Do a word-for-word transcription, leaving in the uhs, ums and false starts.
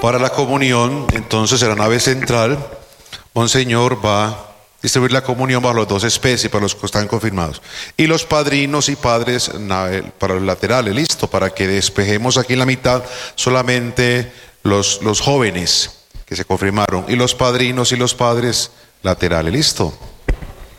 Para la comunión, entonces, en la nave central, Monseñor va a distribuir la comunión bajo las dos especies, para los que están confirmados. Y los padrinos y padres para los laterales, listo, para que despejemos aquí en la mitad solamente los, los jóvenes que se confirmaron, y los padrinos y los padres laterales, listo.